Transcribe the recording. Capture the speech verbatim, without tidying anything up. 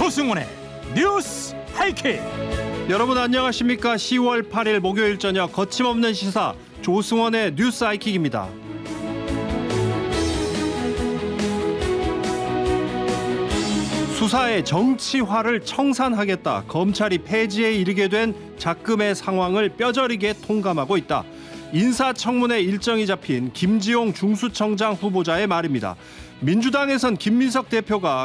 조승원의 뉴스 하이킥. 여러분 안녕하십니까? 시월 팔일 목요일 저녁 거침없는 시사 조승원의 뉴스 하이킥입니다. 수사의 정치화를 청산하겠다. 검찰이 폐지에 이르게 된 작금의 상황을 뼈저리게 통감하고 있다. 인사청문회 일정이 잡힌 김지용 중수청장 후보자의 말입니다. 민주당에선 김민석 대표가